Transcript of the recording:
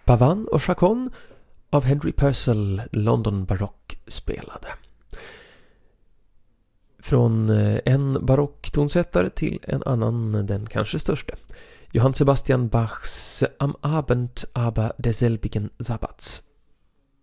Pavane och Chaconne av Henry Purcell, London barock spelade. Från en barocktonsättare till en annan, den kanske största. Johann Sebastian Bachs Am Abend aber derselbigen Sabbats.